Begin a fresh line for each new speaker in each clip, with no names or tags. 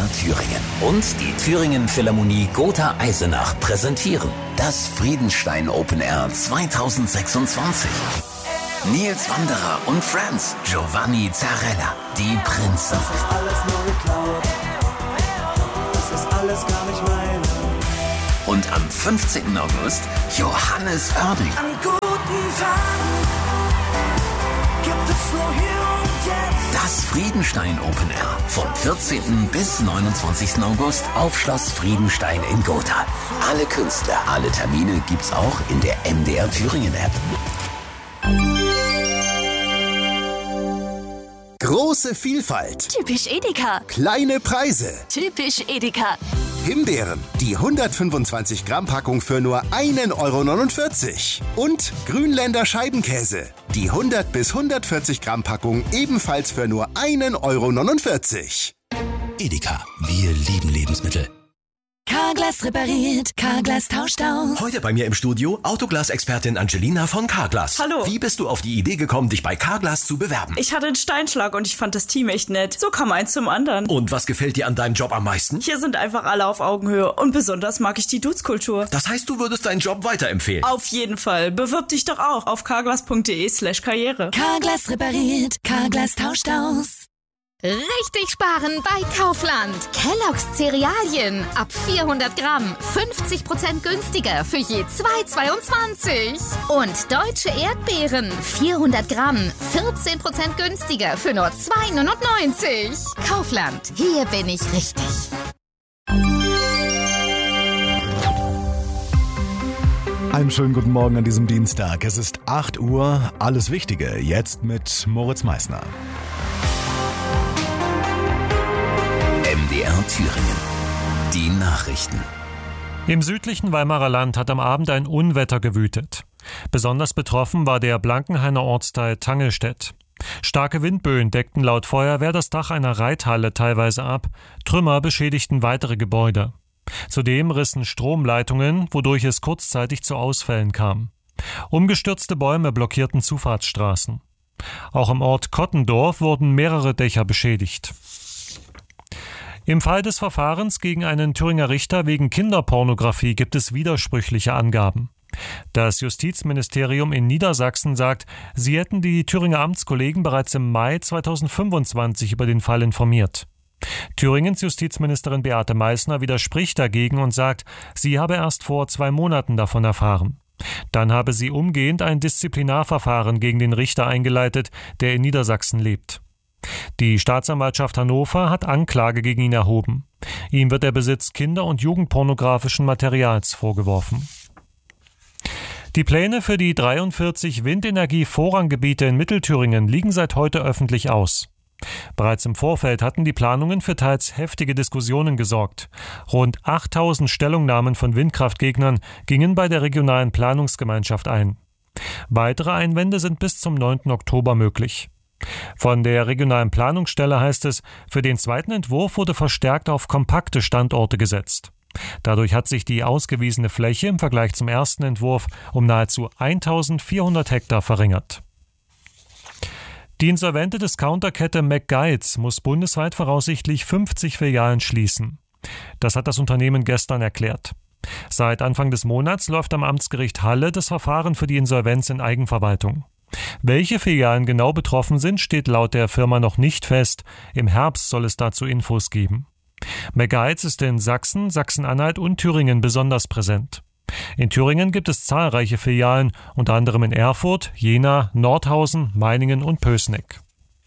MDR Thüringen und die Thüringen Philharmonie Gotha Eisenach präsentieren das Friedenstein Open Air 2026. Nils Wanderer und Friends, Giovanni Zarella, die Prinzen.
Das ist alles nur geklaut, das ist alles gar nicht meine.
Und am 15. August Johannes Oerding.
An guten Tagen gibt es nur hier und jetzt.
Das Friedenstein Open Air vom 14. bis 29. August auf Schloss Friedenstein in Gotha. Alle Künstler, alle Termine gibt's auch in der MDR Thüringen App.
Große Vielfalt.
Typisch Edeka.
Kleine Preise.
Typisch Edeka.
Himbeeren, die 125 Gramm Packung für nur 1,49 €. Und Grünländer Scheibenkäse, die 100 bis 140 Gramm Packung ebenfalls für nur 1,49 €.
Edeka, wir lieben Lebensmittel.
Carglass repariert, Carglass tauscht aus.
Heute bei mir im Studio Autoglas-Expertin Angelina von Carglass.
Hallo.
Wie bist du auf die Idee gekommen, dich bei Carglass zu bewerben?
Ich hatte einen Steinschlag und ich fand das Team echt nett. So kam eins zum anderen.
Und was gefällt dir an deinem Job am meisten?
Hier sind einfach alle auf Augenhöhe und besonders mag ich die Dutzkultur.
Das heißt, du würdest deinen Job weiterempfehlen?
Auf jeden Fall. Bewirb dich doch auch auf carglass.de/karriere.
Carglass repariert, Carglass tauscht aus.
Richtig sparen bei Kaufland. Kellogg's Cerealien ab 400 Gramm 50% günstiger für je 2,22. Und deutsche Erdbeeren 400 Gramm 14% günstiger für nur 2,99. Kaufland, hier bin ich richtig.
Einen schönen guten Morgen an diesem Dienstag. Es ist 8 Uhr. Alles Wichtige jetzt mit Moritz Meissner.
MDR Thüringen. Die Nachrichten.
Im südlichen Weimarer Land hat am Abend ein Unwetter gewütet. Besonders betroffen war der Blankenhainer Ortsteil Tangelstedt. Starke Windböen deckten laut Feuerwehr das Dach einer Reithalle teilweise ab. Trümmer beschädigten weitere Gebäude. Zudem rissen Stromleitungen, wodurch es kurzzeitig zu Ausfällen kam. Umgestürzte Bäume blockierten Zufahrtsstraßen. Auch im Ort Kottendorf wurden mehrere Dächer beschädigt. Im Fall des Verfahrens gegen einen Thüringer Richter wegen Kinderpornografie gibt es widersprüchliche Angaben. Das Justizministerium in Niedersachsen sagt, sie hätten die Thüringer Amtskollegen bereits im Mai 2025 über den Fall informiert. Thüringens Justizministerin Beate Meißner widerspricht dagegen und sagt, sie habe erst vor 2 Monaten davon erfahren. Dann habe sie umgehend ein Disziplinarverfahren gegen den Richter eingeleitet, der in Niedersachsen lebt. Die Staatsanwaltschaft Hannover hat Anklage gegen ihn erhoben. Ihm wird der Besitz kinder- und jugendpornografischen Materials vorgeworfen. Die Pläne für die 43 Windenergie-Vorranggebiete in Mittelthüringen liegen seit heute öffentlich aus. Bereits im Vorfeld hatten die Planungen für teils heftige Diskussionen gesorgt. Rund 8000 Stellungnahmen von Windkraftgegnern gingen bei der regionalen Planungsgemeinschaft ein. Weitere Einwände sind bis zum 9. Oktober möglich. Von der regionalen Planungsstelle heißt es, für den zweiten Entwurf wurde verstärkt auf kompakte Standorte gesetzt. Dadurch hat sich die ausgewiesene Fläche im Vergleich zum ersten Entwurf um nahezu 1400 Hektar verringert. Die insolvente Discounterkette McGuides muss bundesweit voraussichtlich 50 Filialen schließen. Das hat das Unternehmen gestern erklärt. Seit Anfang des Monats läuft am Amtsgericht Halle das Verfahren für die Insolvenz in Eigenverwaltung. Welche Filialen genau betroffen sind, steht laut der Firma noch nicht fest. Im Herbst soll es dazu Infos geben. McGuides ist in Sachsen, Sachsen-Anhalt und Thüringen besonders präsent. In Thüringen gibt es zahlreiche Filialen, unter anderem in Erfurt, Jena, Nordhausen, Meiningen und Pößneck.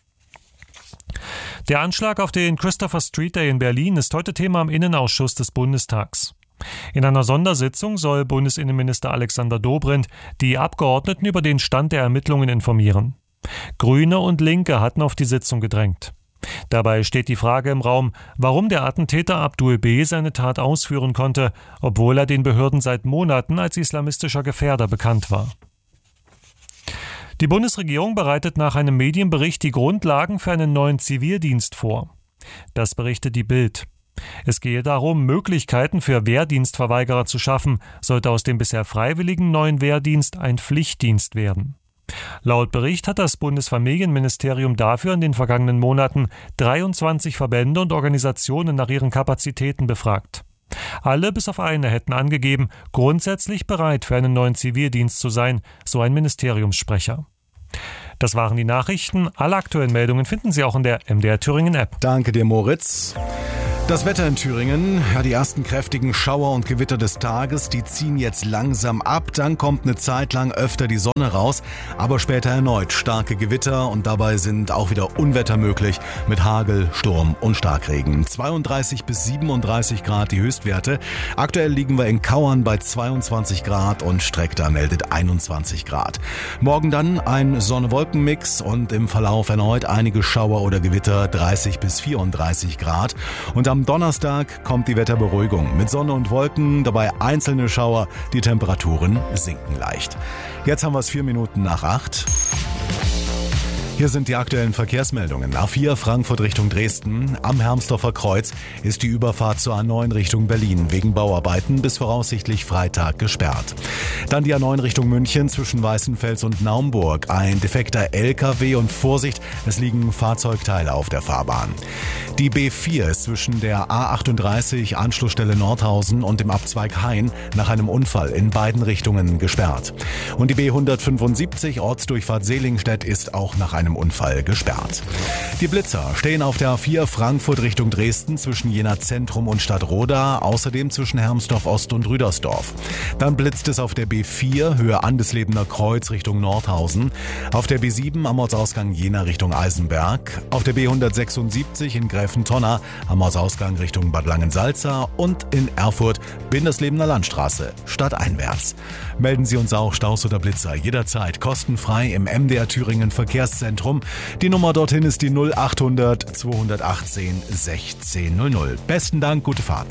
Der Anschlag auf den Christopher Street Day in Berlin ist heute Thema im Innenausschuss des Bundestags. In einer Sondersitzung soll Bundesinnenminister Alexander Dobrindt die Abgeordneten über den Stand der Ermittlungen informieren. Grüne und Linke hatten auf die Sitzung gedrängt. Dabei steht die Frage im Raum, warum der Attentäter Abdul B. seine Tat ausführen konnte, obwohl er den Behörden seit Monaten als islamistischer Gefährder bekannt war. Die Bundesregierung bereitet nach einem Medienbericht die Grundlagen für einen neuen Zivildienst vor. Das berichtet die Bild. Es gehe darum, Möglichkeiten für Wehrdienstverweigerer zu schaffen, sollte aus dem bisher freiwilligen neuen Wehrdienst ein Pflichtdienst werden. Laut Bericht hat das Bundesfamilienministerium dafür in den vergangenen Monaten 23 Verbände und Organisationen nach ihren Kapazitäten befragt. Alle bis auf eine hätten angegeben, grundsätzlich bereit für einen neuen Zivildienst zu sein, so ein Ministeriumssprecher. Das waren die Nachrichten. Alle aktuellen Meldungen finden Sie auch in der MDR Thüringen App.
Danke dir, Moritz. Das Wetter in Thüringen, die ersten kräftigen Schauer und Gewitter des Tages, die ziehen jetzt langsam ab. Dann kommt eine Zeit lang öfter die Sonne raus, aber später erneut starke Gewitter und dabei sind auch wieder Unwetter möglich mit Hagel, Sturm und Starkregen. 32 bis 37 Grad die Höchstwerte. Aktuell liegen wir in Kauern bei 22 Grad und Streckda meldet 21 Grad. Morgen dann ein Sonne-Wolken-Mix und im Verlauf erneut einige Schauer oder Gewitter, 30 bis 34 Grad. Und am Donnerstag kommt die Wetterberuhigung mit Sonne und Wolken, dabei einzelne Schauer, die Temperaturen sinken leicht. Jetzt haben wir es 4 Minuten nach 8. Hier sind die aktuellen Verkehrsmeldungen. A4 Frankfurt Richtung Dresden. Am Hermsdorfer Kreuz ist die Überfahrt zur A9 Richtung Berlin wegen Bauarbeiten bis voraussichtlich Freitag gesperrt. Dann die A9 Richtung München zwischen Weißenfels und Naumburg. Ein defekter LKW und Vorsicht, es liegen Fahrzeugteile auf der Fahrbahn. Die B4 ist zwischen der A38 Anschlussstelle Nordhausen und dem Abzweig Hain nach einem Unfall in beiden Richtungen gesperrt. Und die B175 Ortsdurchfahrt Selingstedt ist auch nach einem Unfall gesperrt. Die Blitzer stehen auf der A4 Frankfurt Richtung Dresden zwischen Jena Zentrum und Stadtroda, außerdem zwischen Hermsdorf Ost und Rüdersdorf. Dann blitzt es auf der B4 Höhe Andeslebener Kreuz Richtung Nordhausen, auf der B7 am Ortsausgang Jena Richtung Eisenberg, auf der B176 in Gräfentonna am Ortsausgang Richtung Bad Langensalza und in Erfurt Binderslebener Landstraße stadteinwärts. Melden Sie uns auch Staus oder Blitzer jederzeit kostenfrei im MDR Thüringen Verkehrszentrum. Die Nummer dorthin ist die 0800 218 1600. Besten Dank, gute Fahrt.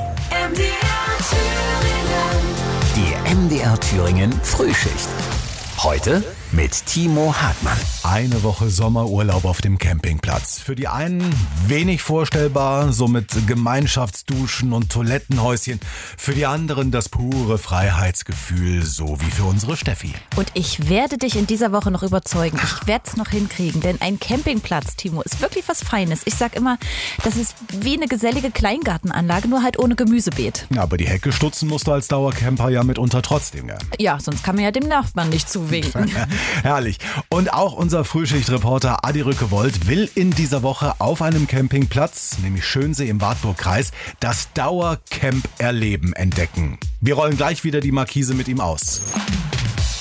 Die MDR Thüringen Frühschicht. Heute mit Timo Hartmann.
Eine Woche Sommerurlaub auf dem Campingplatz. Für die einen wenig vorstellbar, so mit Gemeinschaftsduschen und Toilettenhäuschen. Für die anderen das pure Freiheitsgefühl, so wie für unsere Steffi.
Und ich werde dich in dieser Woche noch überzeugen. Ich werde es noch hinkriegen, denn ein Campingplatz, Timo, ist wirklich was Feines. Ich sag immer, das ist wie eine gesellige Kleingartenanlage, nur halt ohne Gemüsebeet.
Ja, aber die Hecke stutzen musst du als Dauercamper ja mitunter trotzdem, ja.
Ja, sonst kann man ja dem Nachbarn nicht zuwinken.
Herrlich. Und auch unser Frühschichtreporter Adi Rückewold will in dieser Woche auf einem Campingplatz, nämlich Schönsee im Wartburgkreis, das Dauercamp-Erleben entdecken. Wir rollen gleich wieder die Markise mit ihm aus.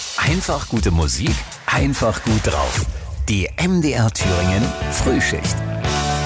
Einfach gute Musik, einfach gut drauf. Die MDR Thüringen Frühschicht.